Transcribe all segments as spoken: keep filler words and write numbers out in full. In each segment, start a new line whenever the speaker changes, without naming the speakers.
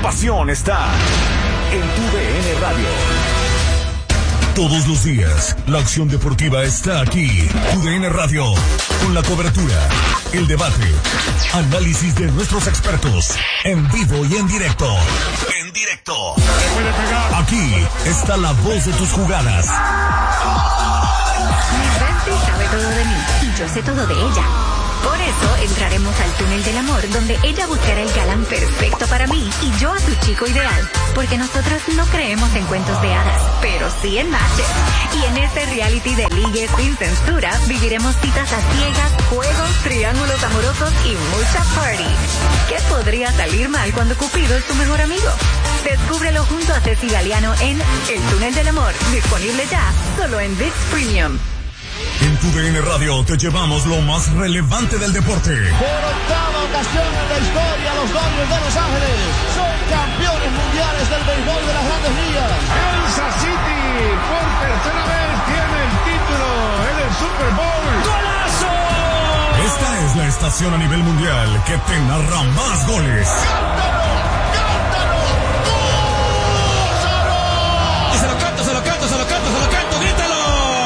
pasión está en tu D N Radio. Todos los días, la acción deportiva está aquí. Tu D N Radio, con la cobertura, el debate, análisis de nuestros expertos, en vivo y en directo. En directo. Aquí está la voz de tus jugadas.
Bestie sabe todo de mí y yo sé todo de ella. Por eso entraremos al túnel del amor, donde ella buscará el galán perfecto para mí y yo a su chico ideal. Porque nosotros no creemos en cuentos de hadas, pero sí en matches. Y en este reality de ligue sin censura, viviremos citas a ciegas, juegos, triángulos amorosos y mucha party. ¿Qué podría salir mal cuando Cupido es tu mejor amigo? Descúbrelo junto a Ceci Galeano en El Túnel del Amor, disponible ya, solo en ViX Premium.
En tu D N Radio te llevamos lo más relevante del deporte.
Por octava ocasión en la historia, los Dodgers de Los Ángeles son campeones mundiales del béisbol de las Grandes Ligas.
Kansas City por tercera vez tiene el título en el Super Bowl. ¡Golazo!
Esta es la estación a nivel mundial que te narra más goles.
¡Cántalo! ¡Cántalo! ¡Gózalo!
Y se lo canto, se lo canto, se lo canto, se lo canto, grítalo.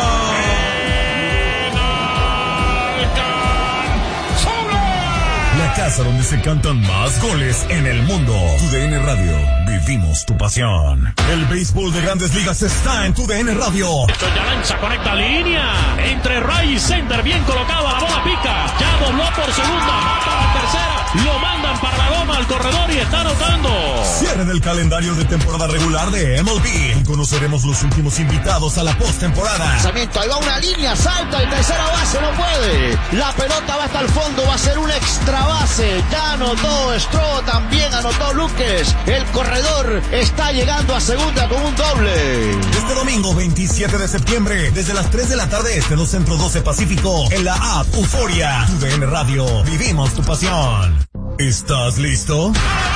La casa donde se cantan más goles en el mundo. Tu D N Radio, vivimos tu pasión. El béisbol de Grandes Ligas está en Tu D N Radio.
Esto ya lanza, conecta línea. Entre Ray y center, bien colocada, la bola pica. Ya dobló por segunda, mata la tercera. Lo mandan para la goma al corredor y está anotando.
Cierre del calendario de temporada regular de M L B. Y conoceremos los últimos invitados a la postemporada.
Lanzamiento, ahí va una línea, salta y tercera base, no puede. La pelota va hasta el fondo, va a ser un extra base. Ya anotó Stroh, también anotó Luques. El corredor está llegando a segunda con un doble.
Este domingo veintisiete de septiembre, desde las tres de la tarde este, dos centro, doce pacífico, en la app Euforia. Tu D N Radio, vivimos tu pasión. ¿Estás listo?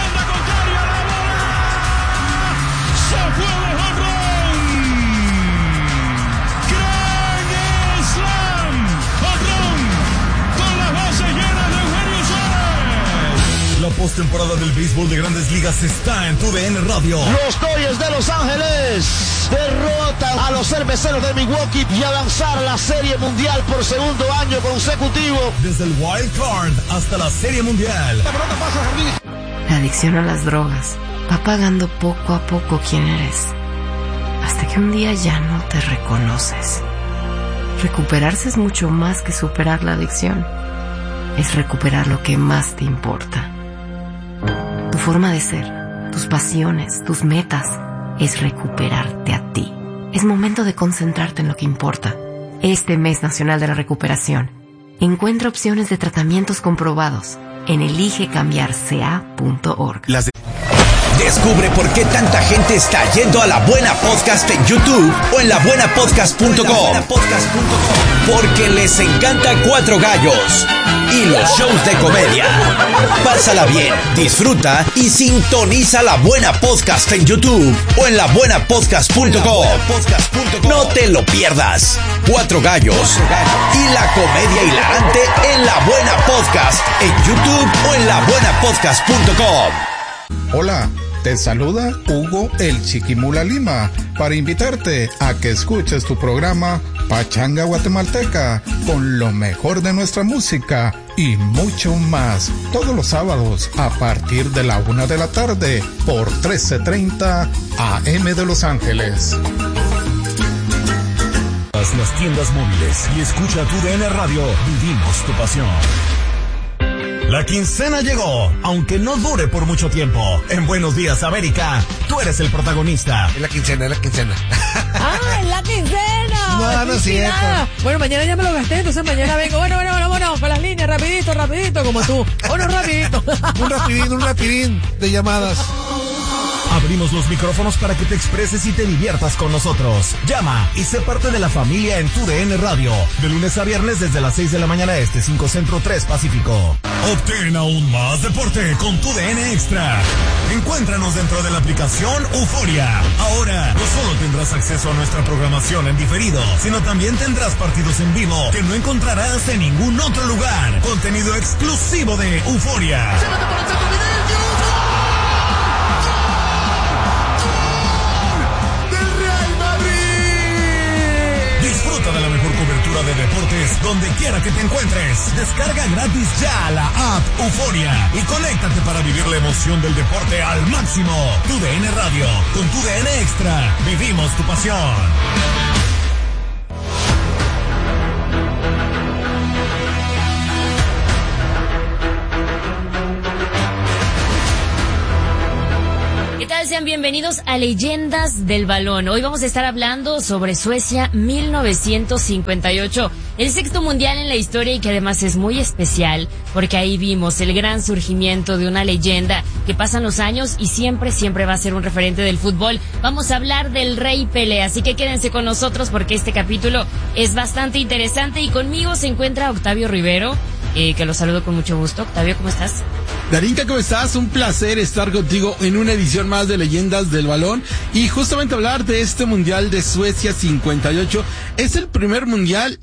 La postemporada del béisbol de Grandes Ligas está en Tu D N Radio.
Los Dodgers de Los Ángeles derrotan a los cerveceros de Milwaukee y avanzar a la Serie Mundial por segundo año consecutivo.
Desde el Wild Card hasta la Serie Mundial.
La pelota pasa a jardín.
La adicción a las drogas va apagando poco a poco quién eres, hasta que un día ya no te reconoces. Recuperarse es mucho más que superar la adicción. Es recuperar lo que más te importa. Tu forma de ser, tus pasiones, tus metas, es recuperarte a ti. Es momento de concentrarte en lo que importa. Este mes nacional de la recuperación, encuentra opciones de tratamientos comprobados en elige cambiar c a punto org.
Las de... Descubre por qué tanta gente está yendo a La Buena Podcast en YouTube o en la buena podcast punto com. Porque les encanta Cuatro Gallos y los shows de comedia. Pásala bien, disfruta y sintoniza La Buena Podcast en YouTube o en la buena podcast punto com. No te lo pierdas. Cuatro Gallos y la comedia hilarante en La Buena Podcast en YouTube o en la buena podcast punto com.
Hola, te saluda Hugo el Chiquimula Lima para invitarte a que escuches tu programa Pachanga Guatemalteca con lo mejor de nuestra música y mucho más todos los sábados a partir de la una de la tarde por trece treinta A M de Los Ángeles.
Las tiendas móviles y escucha Tu D N Radio, vivimos tu pasión. La quincena llegó, aunque no dure por mucho tiempo. En Buenos Días, América, tú eres el protagonista.
Es la quincena, es la quincena.
¡Ah, es la quincena!
No, no es cierto.
Bueno, mañana ya me lo gasté, entonces mañana vengo. Bueno, bueno, bueno, bueno, con las líneas, rapidito, rapidito, como tú. Bueno, rapidito.
Un rapidín, un rapidín de llamadas.
Abrimos los micrófonos para que te expreses y te diviertas con nosotros. Llama y sé parte de la familia en Tu D N Radio. De lunes a viernes desde las seis de la mañana este, cinco centro, tres pacífico. Obtén aún más deporte con Tu D N Extra. Encuéntranos dentro de la aplicación Euforia. Ahora, no solo tendrás acceso a nuestra programación en diferido, sino también tendrás partidos en vivo que no encontrarás en ningún otro lugar. Contenido exclusivo de Euforia. donde quiera que te encuentres. Descarga gratis ya la app Euforia y conéctate para vivir la emoción del deporte al máximo. Tu D N Radio, con tu D N Extra, vivimos tu pasión.
¿Qué tal? Sean bienvenidos a Leyendas del Balón. Hoy vamos a estar hablando sobre Suecia mil novecientos cincuenta y ocho, el sexto mundial en la historia y que además es muy especial porque ahí vimos el gran surgimiento de una leyenda que pasan los años y siempre, siempre va a ser un referente del fútbol. Vamos a hablar del Rey Pelé, así que quédense con nosotros porque este capítulo es bastante interesante y conmigo se encuentra Octavio Rivero, eh, que lo saludo con mucho gusto. Octavio, ¿cómo estás?
Darinka, ¿cómo estás? Un placer estar contigo en una edición más de Leyendas del Balón y justamente hablar de este Mundial de Suecia cincuenta y ocho. Es el primer Mundial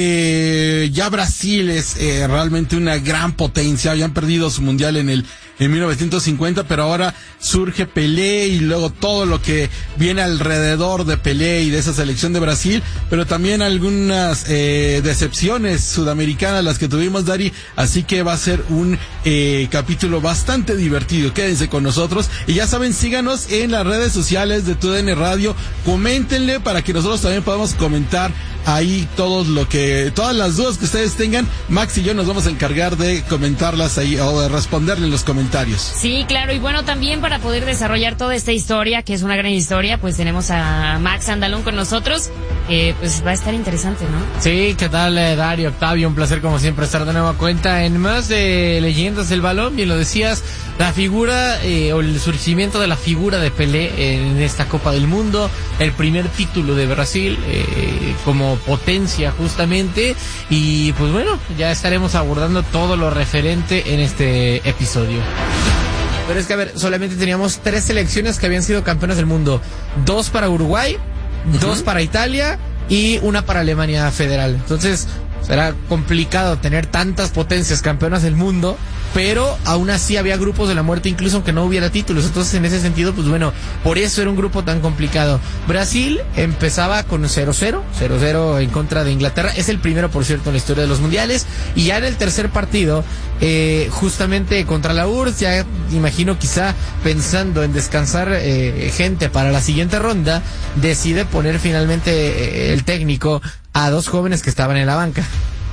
que ya Brasil es eh, realmente una gran potencia. Habían perdido su Mundial en el en mil novecientos cincuenta, pero ahora surge Pelé y luego todo lo que viene alrededor de Pelé y de esa selección de Brasil, pero también algunas eh, decepciones sudamericanas las que tuvimos, Dari, así que va a ser un eh, capítulo bastante divertido. Quédense con nosotros y ya saben, síganos en las redes sociales de Tu D N Radio, coméntenle para que nosotros también podamos comentar ahí todos lo que, todas las dudas que ustedes tengan. Max y yo nos vamos a encargar de comentarlas ahí o de responderle en los comentarios.
Sí, claro, y bueno, también para poder desarrollar toda esta historia, que es una gran historia, pues tenemos a Max Andalón con nosotros, eh, pues va a estar interesante, ¿no?
Sí, ¿qué tal, eh, Dario, Octavio? Un placer como siempre estar de nueva cuenta en más de Leyendas del Balón. Bien lo decías, la figura eh, o el surgimiento de la figura de Pelé en esta Copa del Mundo, el primer título de Brasil eh, como potencia justamente, y pues bueno, ya estaremos abordando todo lo referente en este episodio. Pero es que, a ver, solamente teníamos tres selecciones que habían sido campeonas del mundo. Dos para Uruguay, uh-huh. dos para Italia y una para Alemania Federal. Entonces, será complicado tener tantas potencias campeonas del mundo, pero aún así había grupos de la muerte incluso aunque no hubiera títulos. Entonces, en ese sentido, pues bueno, por eso era un grupo tan complicado. Brasil empezaba con cero cero, cero cero en contra de Inglaterra. Es el primero, por cierto, en la historia de los mundiales. Y ya en el tercer partido, eh, justamente contra la U R S S, ya imagino quizá pensando en descansar eh, gente para la siguiente ronda, decide poner finalmente eh, el técnico a dos jóvenes que estaban en la banca.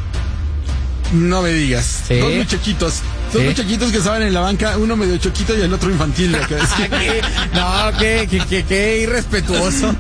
No me digas. ¿Sí? Dos muchachitos. Dos ¿Sí? muchachitos que estaban en la banca, uno medio choquito y el otro infantil.
¿Qué? No, qué, qué, qué, qué irrespetuoso.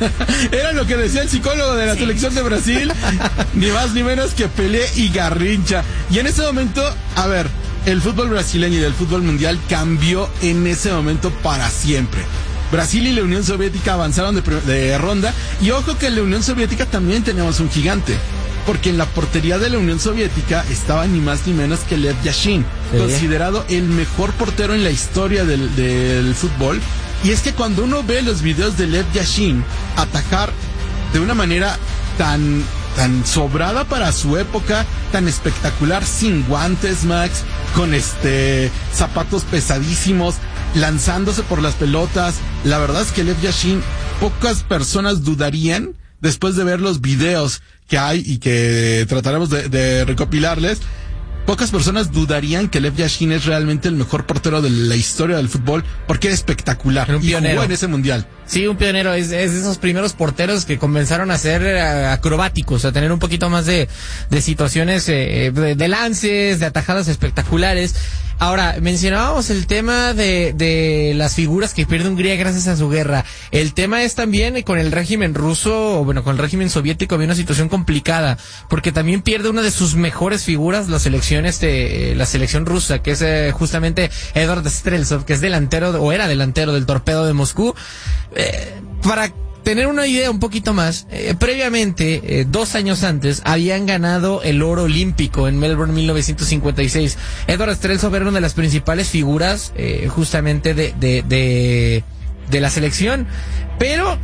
Era lo que decía el psicólogo de la sí. selección de Brasil. Ni más ni menos que Pelé y Garrincha. Y en ese momento, a ver, el fútbol brasileño y el fútbol mundial cambió en ese momento para siempre. Brasil y la Unión Soviética avanzaron de, de ronda. Y ojo que en la Unión Soviética también teníamos un gigante. Porque en la portería de la Unión Soviética estaba ni más ni menos que Lev Yashin, ¿sí? considerado el mejor portero en la historia del, del fútbol. Y es que cuando uno ve los videos de Lev Yashin atajar de una manera tan, tan sobrada para su época, tan espectacular, sin guantes, Max, con este zapatos pesadísimos, lanzándose por las pelotas, la verdad es que Lev Yashin, pocas personas dudarían, después de ver los videos que hay y que trataremos de, de recopilarles, pocas personas dudarían que Lev Yashin es realmente el mejor portero de la historia del fútbol, porque era espectacular.
Un pionero.
Y jugó en ese mundial.
Sí, un pionero. Es, es de esos primeros porteros que comenzaron a ser uh, acrobáticos, a tener un poquito más de, de situaciones, eh, de, de lances, de atajadas espectaculares. Ahora, mencionábamos el tema de, de las figuras que pierde Hungría gracias a su guerra. El tema es también con el régimen ruso, o bueno, con el régimen soviético había una situación complicada, porque también pierde una de sus mejores figuras la selección este, la selección rusa, que es eh, justamente Edvard Streltsov, que es delantero, o era delantero del Torpedo de Moscú. Eh, para tener una idea un poquito más, eh, previamente, eh, dos años antes, habían ganado el oro olímpico en Melbourne mil novecientos cincuenta y seis. Edvard Streltsov era una de las principales figuras eh, justamente de, de, de, de la selección, pero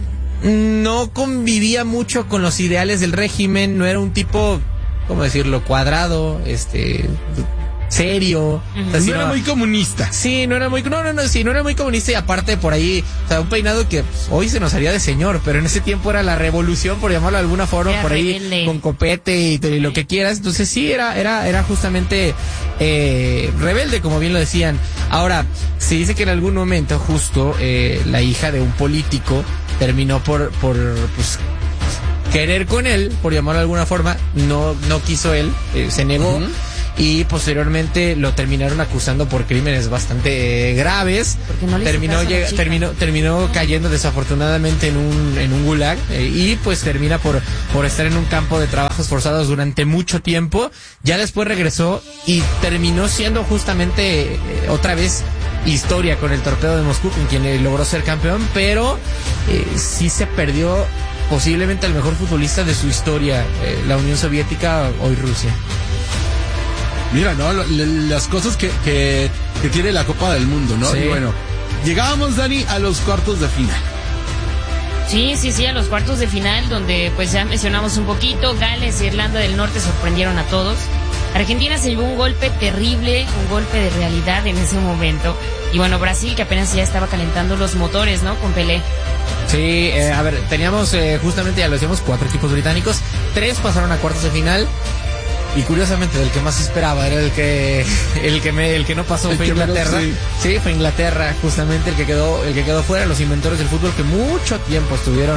no convivía mucho con los ideales del régimen, no era un tipo, ¿cómo decirlo?, cuadrado, este... serio.
Uh-huh. O sea, sí, no era muy comunista.
Sí, no era muy, no, no, no, sí, no era muy comunista y aparte por ahí, o sea, un peinado que pues, hoy se nos haría de señor, pero en ese tiempo era la revolución, por llamarlo de alguna forma, era por ahí rebelde. Con copete y, y lo que quieras. Entonces sí, era, era, era justamente eh, rebelde, como bien lo decían. Ahora, se dice que en algún momento justo eh, la hija de un político terminó por, por, pues, querer con él, por llamarlo de alguna forma, no, no quiso él, eh, se negó. Uh-huh. Y posteriormente lo terminaron acusando por crímenes bastante eh, graves.
No
terminó, llega, terminó terminó cayendo desafortunadamente en un en un gulag eh, y pues termina por por estar en un campo de trabajos forzados durante mucho tiempo. Ya después regresó y terminó siendo justamente eh, otra vez historia con el Torpedo de Moscú, con quien eh, logró ser campeón, pero eh, sí se perdió posiblemente el mejor futbolista de su historia, eh, la Unión Soviética, hoy Rusia.
Mira, ¿no? Las cosas que, que, que tiene la Copa del Mundo, ¿no? Sí. Y bueno, llegábamos, Dani, a los cuartos de final.
Sí, sí, sí, a los cuartos de final, donde pues ya mencionamos un poquito, Gales e Irlanda del Norte sorprendieron a todos. Argentina se llevó un golpe terrible, un golpe de realidad en ese momento. Y bueno, Brasil, que apenas ya estaba calentando los motores, ¿no? Con Pelé.
Sí, eh, a ver, teníamos eh, justamente, ya lo decíamos, cuatro equipos británicos, tres pasaron a cuartos de final. Y curiosamente, del que más esperaba era el que el que me el que no pasó el fue Inglaterra. Menos, sí. sí, fue Inglaterra, justamente el que quedó el que quedó fuera, los inventores del fútbol que mucho tiempo estuvieron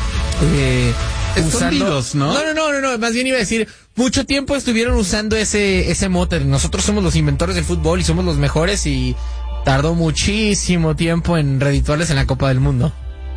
eh,
escondidos,
usando, ¿no? No, no, no, no, más bien iba a decir, mucho tiempo estuvieron usando ese ese mote. Nosotros somos los inventores del fútbol y somos los mejores, y tardó muchísimo tiempo en redituarles en la Copa del Mundo.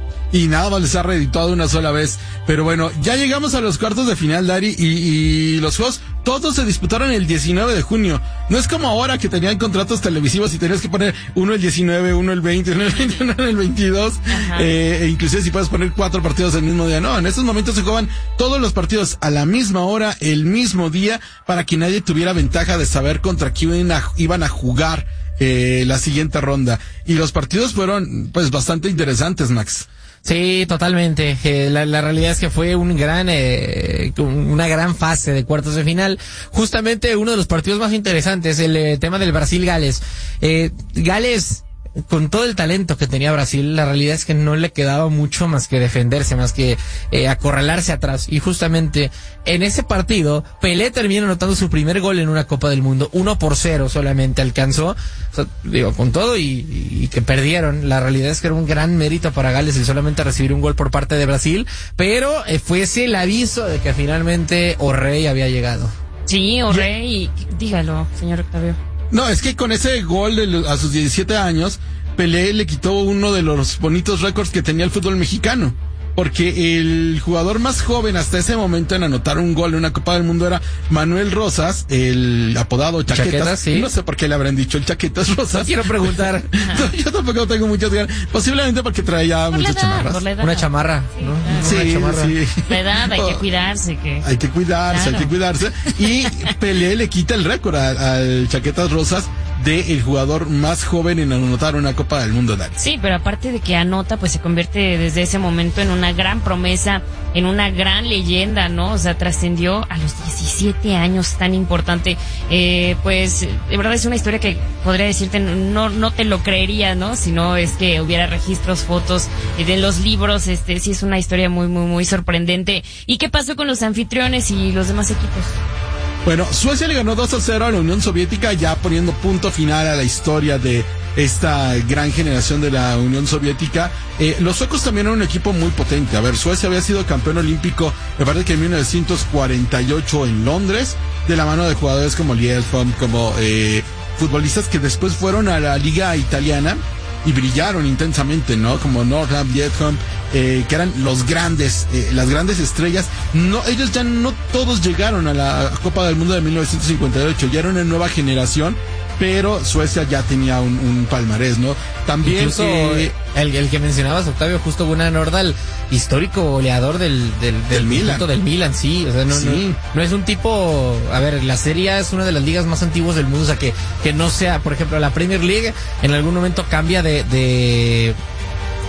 Y nada más les ha reeditado una sola vez. Pero bueno, ya llegamos a los cuartos de final, Dari, y, y los juegos todos se disputaron el diecinueve de junio. No es como ahora que tenían contratos televisivos y tenías que poner uno el diecinueve, uno el veinte, uno el veinte, uno el veintidós. Eh, e inclusive si puedes poner cuatro partidos el mismo día. No, en estos momentos se juegan todos los partidos a la misma hora, el mismo día, para que nadie tuviera ventaja de saber contra quién iban a, iban a jugar eh, la siguiente ronda. Y los partidos fueron pues bastante interesantes, Max.
Sí, totalmente. Eh, la, la realidad es que fue un gran, eh, una gran fase de cuartos de final. Justamente uno de los partidos más interesantes, el eh, tema del Brasil-Gales. Eh, Gales, con todo el talento que tenía Brasil, la realidad es que no le quedaba mucho más que defenderse, más que eh, acorralarse atrás. Y justamente en ese partido, Pelé termina anotando su primer gol en una Copa del Mundo. Uno por cero solamente alcanzó. O sea, digo, con todo y, y que perdieron. La realidad es que era un gran mérito para Gales el solamente recibir un gol por parte de Brasil. Pero eh, fue ese el aviso de que finalmente O'Reilly había llegado.
Sí, O'Reilly, dígalo, señor Octavio.
No, es que con ese gol de, a sus diecisiete años, Pelé le quitó uno de los bonitos récords que tenía el fútbol mexicano. Porque el jugador más joven hasta ese momento en anotar un gol en una Copa del Mundo era Manuel Rosas, el apodado Chaquetas. Chaquetas, sí. No sé por qué le habrán dicho el Chaquetas Rosas.
No quiero preguntar.
No, yo tampoco tengo muchas ganas. Posiblemente porque traía por muchas edad, chamarras.
Una chamarra, sí, ¿no?
Claro. Sí,
Una chamarra.
Sí.
La edad, hay que cuidarse. Que...
Hay que cuidarse, claro. hay que cuidarse. Y Pelé le quita el récord al Chaquetas Rosas de el jugador más joven en anotar una Copa del Mundo, Dani.
Sí, pero aparte de que anota, pues se convierte desde ese momento en una gran promesa, en una gran leyenda, ¿no? O sea, trascendió a los diecisiete años, tan importante. Eh, pues, de verdad es una historia que podría decirte, no, no te lo creería, ¿no? Si no es que hubiera registros, fotos eh, de los libros, este, sí es una historia muy, muy, muy sorprendente. ¿Y qué pasó con los anfitriones y los demás equipos?
Bueno, Suecia le ganó dos a cero a la Unión Soviética, ya poniendo punto final a la historia de esta gran generación de la Unión Soviética. Eh, los suecos también eran un equipo muy potente. A ver, Suecia había sido campeón olímpico, me parece que en mil novecientos cuarenta y ocho en Londres, de la mano de jugadores como Liedholm, como eh, futbolistas que después fueron a la liga italiana y brillaron intensamente, ¿no? Como Nordham, Liedholm, eh, que eran los grandes, eh, las grandes estrellas. No, ellos ya no todos llegaron a la Copa del Mundo de mil novecientos cincuenta y ocho, ya era una nueva generación, pero Suecia ya tenía un, un palmarés, ¿no? También
incluso eh, el, el que mencionabas, Octavio, justo Gunnar Nordahl, histórico goleador del del, del,
del Milan,
del Milan, sí, o sea, no, sí. no no es un tipo, a ver, la Serie A es una de las ligas más antiguas del mundo, o sea, que que no sea, por ejemplo, la Premier League en algún momento cambia de de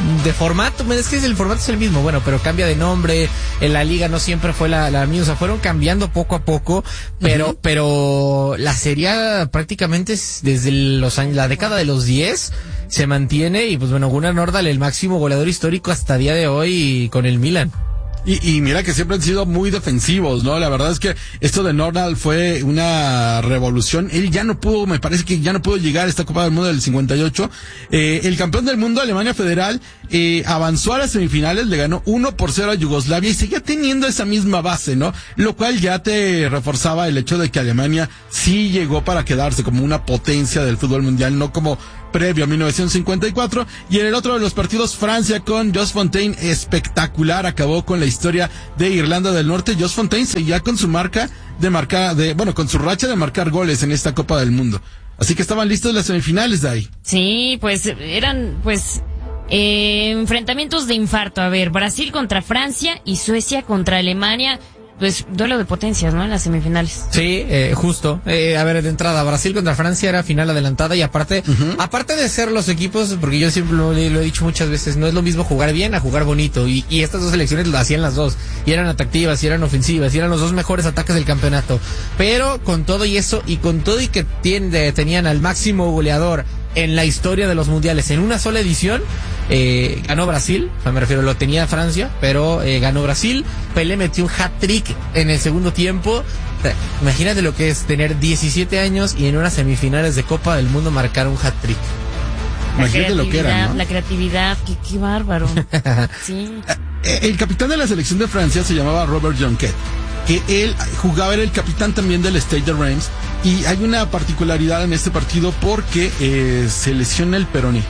de formato, es que el formato es el mismo, bueno, pero cambia de nombre, en la liga no siempre fue la, la misma, o sea, fueron cambiando poco a poco, pero, uh-huh. pero la serie prácticamente desde los años, la década de los diez se mantiene, y pues bueno, Gunnar Nordahl, el máximo goleador histórico hasta día de hoy con el Milan.
Y, y mira que siempre han sido muy defensivos, ¿no? La verdad es que esto de Nordahl fue una revolución. Él ya no pudo, me parece que ya no pudo llegar a esta Copa del Mundo del cincuenta y ocho. Eh, el campeón del mundo, Alemania Federal, eh, avanzó a las semifinales, le ganó uno por cero a Yugoslavia y seguía teniendo esa misma base, ¿no? Lo cual ya te reforzaba el hecho de que Alemania sí llegó para quedarse como una potencia del fútbol mundial, no como previo a mil novecientos cincuenta y cuatro. Y en el otro de los partidos, Francia con Jos Fontaine, espectacular, acabó con la historia de Irlanda del Norte. Jos Fontaine seguía con su marca de marcar, de, bueno, con su racha de marcar goles en esta Copa del Mundo. Así que estaban listos las semifinales de ahí.
Sí, pues eran, pues, eh, enfrentamientos de infarto. A ver, Brasil contra Francia y Suecia contra Alemania. Pues duelo de potencias, ¿no? En las semifinales.
Sí, eh, justo. Eh, a ver, de entrada, Brasil contra Francia era final adelantada y aparte, uh-huh. aparte de ser los equipos, porque yo siempre lo, lo he dicho muchas veces, no es lo mismo jugar bien a jugar bonito, y, y estas dos selecciones lo hacían las dos, y eran atractivas, y eran ofensivas, y eran los dos mejores ataques del campeonato. Pero con todo y eso, y con todo y que tiende, tenían al máximo goleador en la historia de los mundiales en una sola edición, eh, ganó Brasil, me refiero, lo tenía Francia, pero eh, ganó Brasil. Pelé metió un hat-trick en el segundo tiempo. Imagínate lo que es tener diecisiete años y en unas semifinales de Copa del Mundo marcar un hat-trick.
Imagínate lo que era, ¿no?
La creatividad, qué, qué bárbaro. Sí.
El capitán de la selección de Francia se llamaba Robert Jonquet, que él jugaba, era el capitán también del Stade de Reims, y hay una particularidad en este partido porque eh, se lesiona el peroné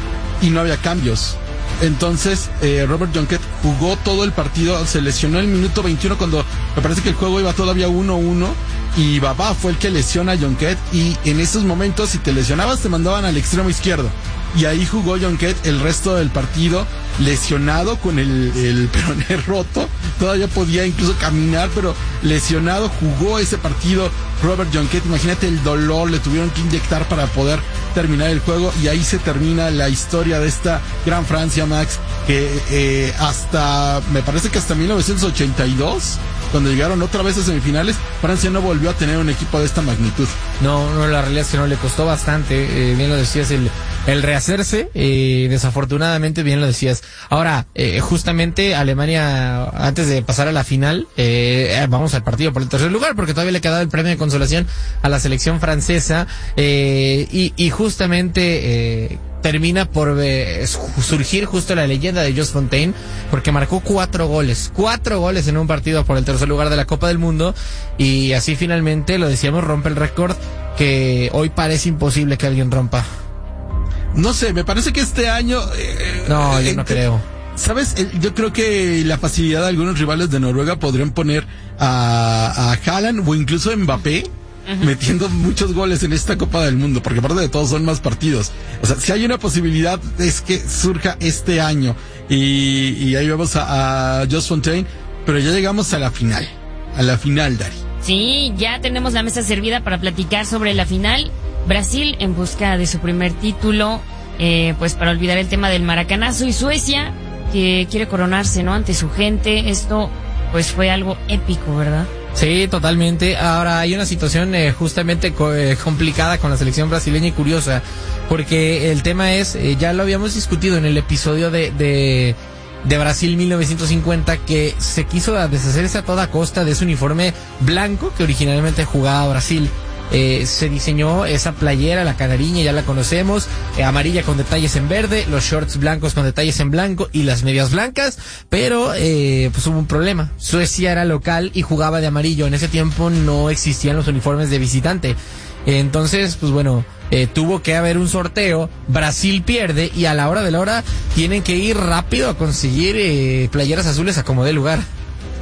y no había cambios. Entonces eh, Robert Jonquet jugó todo el partido, se lesionó el minuto veintiuno cuando me parece que el juego iba todavía uno uno, y Babá fue el que lesiona a Jonquet, y en esos momentos si te lesionabas te mandaban al extremo izquierdo, y ahí jugó Jonquet el resto del partido lesionado con el, el peroné roto. Todavía podía incluso caminar, pero lesionado jugó ese partido Robert Jonquet. Imagínate el dolor, le tuvieron que inyectar para poder terminar el juego, y ahí se termina la historia de esta gran Francia, Max, que eh, hasta, me parece que hasta mil novecientos ochenta y dos, cuando llegaron otra vez a semifinales, Francia no volvió a tener un equipo de esta magnitud.
No, no, la realidad es que no, le costó bastante, eh, bien lo decías, el, el rehacerse, eh, desafortunadamente, bien lo decías. Ahora, eh, justamente Alemania, antes de pasar a la final, eh, vamos al partido por el tercer lugar, porque todavía le quedaba el premio de consolación a la selección francesa, eh, y, y justamente, eh, termina por eh, surgir justo la leyenda de Jos Fontaine, porque marcó cuatro goles, cuatro goles en un partido por el tercer lugar de la Copa del Mundo, y así finalmente, lo decíamos, rompe el récord que hoy parece imposible que alguien rompa.
No sé, me parece que este año... Eh,
no, yo eh, no creo.
¿Sabes? Yo creo que la facilidad de algunos rivales de Noruega podrían poner a, a Haaland o incluso a Mbappé, uh-huh, metiendo muchos goles en esta Copa del Mundo, porque aparte de todo son más partidos. O sea, si hay una posibilidad es que surja este año, y, y ahí vemos a, a Jos Fontaine, pero ya llegamos a la final, a la final, Dari.
Sí, ya tenemos la mesa servida para platicar sobre la final. Brasil en busca de su primer título, eh, pues para olvidar el tema del maracanazo, y Suecia que quiere coronarse, ¿no? Ante su gente. Esto pues fue algo épico, ¿verdad?
Sí, totalmente. Ahora hay una situación eh, justamente co- eh, complicada con la selección brasileña y curiosa, porque el tema es, eh, ya lo habíamos discutido en el episodio de, de, de Brasil mil novecientos cincuenta, que se quiso deshacerse a toda costa de ese uniforme blanco que originalmente jugaba Brasil. Eh, se diseñó esa playera, la canariña, ya la conocemos, eh, amarilla con detalles en verde, los shorts blancos con detalles en blanco y las medias blancas, pero eh, pues hubo un problema. Suecia era local y jugaba de amarillo. En ese tiempo no existían los uniformes de visitante. Eh, entonces, pues bueno, eh, tuvo que haber un sorteo. Brasil pierde y a la hora de la hora tienen que ir rápido a conseguir eh, playeras azules a como dé lugar.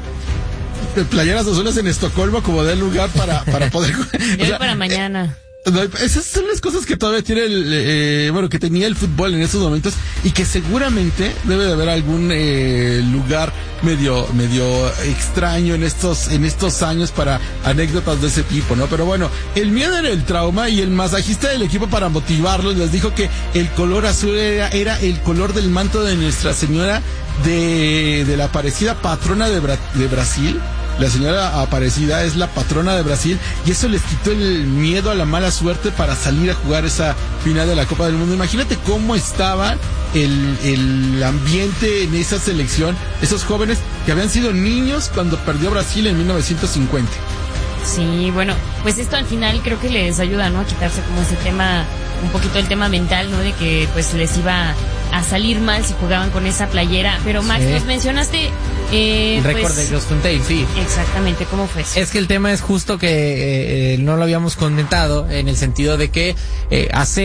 Playeras azules en Estocolmo como dé lugar para, para poder...
o sea, para mañana.
Esas son las cosas que todavía tiene el, eh, bueno, que tenía el fútbol en esos momentos y que seguramente debe de haber algún eh, lugar medio, medio extraño en estos, en estos años para anécdotas de ese tipo, ¿no? Pero bueno, el miedo era el trauma y el masajista del equipo para motivarlos les dijo que el color azul era, era el color del manto de Nuestra Señora de, de la Aparecida, patrona de, Bra- de Brasil. La señora Aparecida es la patrona de Brasil y eso les quitó el miedo a la mala suerte para salir a jugar esa final de la Copa del Mundo. Imagínate cómo estaba el, el ambiente en esa selección, esos jóvenes que habían sido niños cuando perdió Brasil en mil novecientos cincuenta.
Sí, bueno, pues esto al final creo que les ayuda, ¿no? A quitarse como ese tema, un poquito el tema mental, ¿no? De que pues les iba a salir mal si jugaban con esa playera. Pero Max, sí, nos mencionaste eh,
el récord
pues,
de Grossfontaine, sí.
Exactamente, ¿cómo fue eso?
Es que el tema es justo que eh, no lo habíamos comentado, en el sentido de que eh,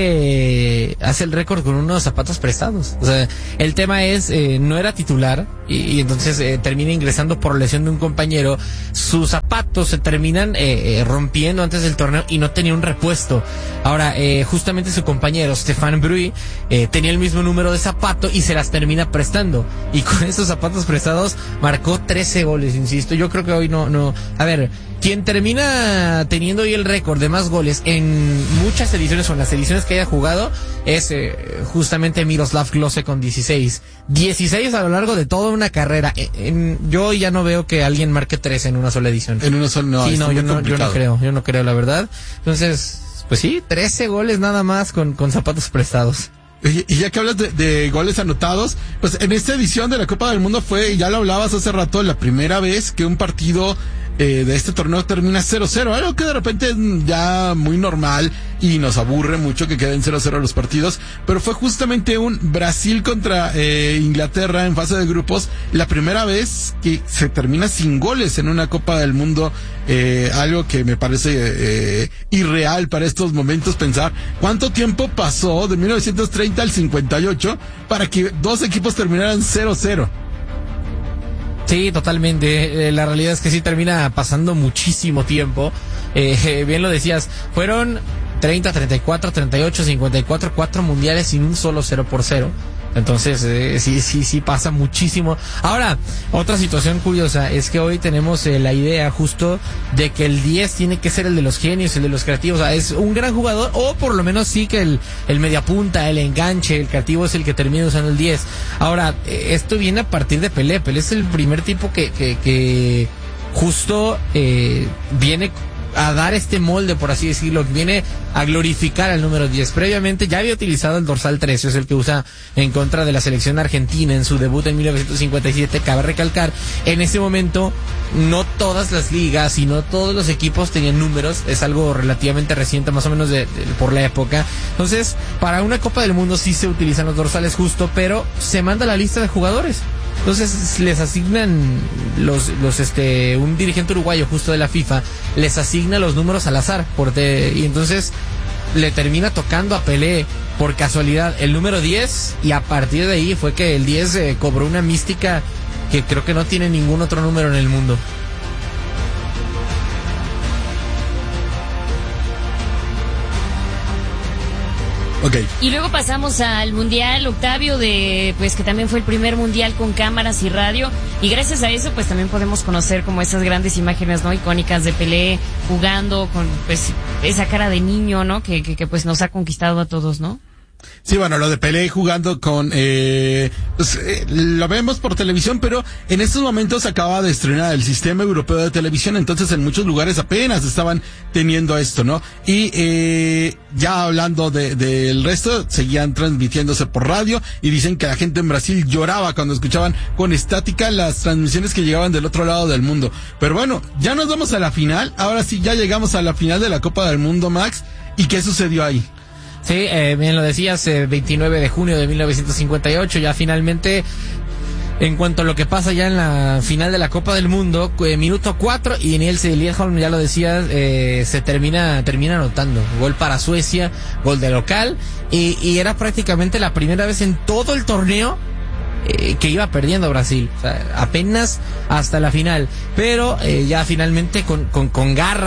hace hace el récord con unos zapatos prestados. O sea, el tema es, eh, no era titular y, y entonces eh, termina ingresando por lesión de un compañero. Sus zapatos se terminan eh, eh, rompiendo antes del torneo y no tenía un repuesto. Ahora, eh, justamente su compañero, Stefan Brui, eh, tenía el mismo número de zapato y se las termina prestando. Y con esos zapatos prestados marcó trece goles, insisto. Yo creo que hoy no, no. A ver, quien termina teniendo hoy el récord de más goles en muchas ediciones o en las ediciones que haya jugado es eh, justamente Miroslav Klose con dieciséis. dieciséis a lo largo de toda una carrera. En, en, yo ya no veo que alguien marque trece en una sola edición.
En una sola, no.
Sí, no, yo no, yo no creo, yo no creo, la verdad. Entonces, pues sí, trece goles nada más con, con zapatos prestados.
Y ya que hablas de, de goles anotados, pues en esta edición de la Copa del Mundo fue, ya lo hablabas hace rato, la primera vez que un partido eh, de este torneo termina cero cero, algo que de repente es ya muy normal y nos aburre mucho que queden cero cero los partidos, pero fue justamente un Brasil contra eh, Inglaterra en fase de grupos, la primera vez que se termina sin goles en una Copa del Mundo, eh, algo que me parece eh, irreal para estos momentos pensar cuánto tiempo pasó de mil novecientos treinta al cincuenta y ocho para que dos equipos terminaran cero cero.
Sí, totalmente. Eh, la realidad es que sí termina pasando muchísimo tiempo. Eh, eh, bien lo decías, fueron treinta, treinta y cuatro, treinta y ocho, cincuenta y cuatro, cuatro mundiales sin un solo cero por cero. Entonces, eh, sí, sí, sí pasa muchísimo. Ahora, otra situación curiosa es que hoy tenemos eh, la idea justo de que el diez tiene que ser el de los genios, el de los creativos. O sea, es un gran jugador, o por lo menos sí que el, el mediapunta, el enganche, el creativo es el que termina usando el diez. Ahora, eh, esto viene a partir de Pelé. Pelé es el primer tipo que, que, que justo eh, viene a dar este molde, por así decirlo, viene a glorificar al número diez. Previamente ya había utilizado el dorsal trece, es el que usa en contra de la selección argentina en su debut en mil novecientos cincuenta y siete. Cabe recalcar, en ese momento no todas las ligas y no todos los equipos tenían números, es algo relativamente reciente, más o menos de, de, por la época. Entonces, para una Copa del Mundo sí se utilizan los dorsales justo, pero se manda la lista de jugadores. Entonces les asignan los, los este, un dirigente uruguayo justo de la FIFA les asigna los números al azar, por de, y entonces le termina tocando a Pelé por casualidad el número diez, y a partir de ahí fue que el diez eh, cobró una mística que creo que no tiene ningún otro número en el mundo.
Okay.
Y luego pasamos al mundial, Octavio, de pues que también fue el primer mundial con cámaras y radio, y gracias a eso pues también podemos conocer como esas grandes imágenes, ¿no?, icónicas de Pelé jugando con pues esa cara de niño, ¿no?, que, que, que pues nos ha conquistado a todos, ¿no?
Sí, bueno, lo de Pelé jugando con, eh, pues, eh, lo vemos por televisión, pero en estos momentos acaba de estrenar el sistema europeo de televisión, entonces en muchos lugares apenas estaban teniendo esto, ¿no? Y, eh, ya hablando de, del resto, seguían transmitiéndose por radio y dicen que la gente en Brasil lloraba cuando escuchaban con estática las transmisiones que llegaban del otro lado del mundo. Pero bueno, ya nos vamos a la final, ahora sí, ya llegamos a la final de la Copa del Mundo, Max, ¿y qué sucedió ahí?
Sí, eh, bien lo decías, eh, veintinueve de junio de mil novecientos cincuenta y ocho, ya finalmente, en cuanto a lo que pasa ya en la final de la Copa del Mundo, eh, minuto cuatro, y Niels Liedholm, ya lo decías, eh, se termina termina anotando, gol para Suecia, gol de local, y, y era prácticamente la primera vez en todo el torneo eh, que iba perdiendo Brasil, o sea, apenas hasta la final, pero eh, ya finalmente con, con, con garra,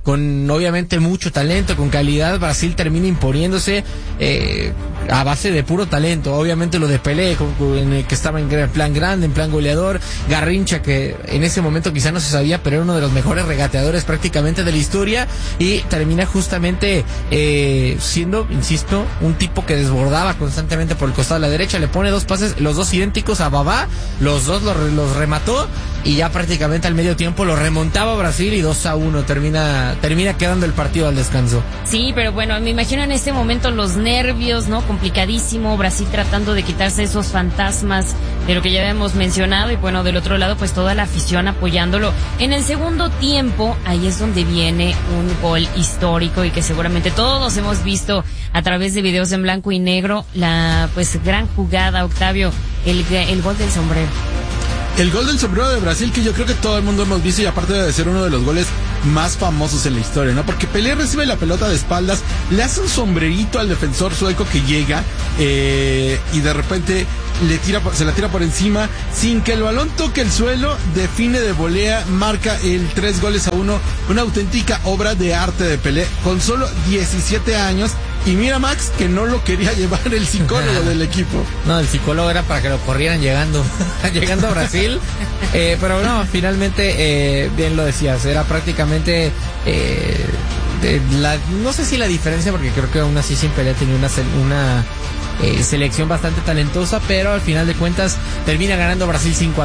con obviamente mucho talento, con calidad. Brasil termina imponiéndose eh, a base de puro talento. Obviamente lo de Pelé, con, con, en el que estaba en plan grande, en plan goleador. Garrincha, que en ese momento quizá no se sabía, pero era uno de los mejores regateadores prácticamente de la historia, y termina justamente eh, siendo, insisto, un tipo que desbordaba constantemente por el costado de la derecha. Le pone dos pases, los dos idénticos a Babá, los dos los, los remató, y ya prácticamente al medio tiempo lo remontaba Brasil y dos a uno termina termina quedando el partido al descanso.
Sí, pero bueno, me imagino en este momento los nervios, ¿no? Complicadísimo, Brasil tratando de quitarse esos fantasmas de lo que ya habíamos mencionado, y bueno, del otro lado pues toda la afición apoyándolo. En el segundo tiempo, ahí es donde viene un gol histórico y que seguramente todos hemos visto a través de videos en blanco y negro, la pues gran jugada, Octavio, el, el gol del sombrero.
El gol del sombrero de Brasil, que yo creo que todo el mundo hemos visto, y aparte de ser uno de los goles más famosos en la historia, ¿no? Porque Pelé recibe la pelota de espaldas, le hace un sombrerito al defensor sueco que llega eh, y de repente le tira, se la tira por encima sin que el balón toque el suelo, define de volea, marca el tres goles a uno, una auténtica obra de arte de Pelé con solo diecisiete años. Y mira, Max, que no lo quería llevar el psicólogo del equipo.
No, el psicólogo era para que lo corrieran llegando llegando a Brasil. Eh, pero no, finalmente, eh, bien lo decías, era prácticamente... Eh, de la, no sé si la diferencia, porque creo que aún así sin Pelé tenía una... una eh, selección bastante talentosa, pero al final de cuentas termina ganando Brasil cinco a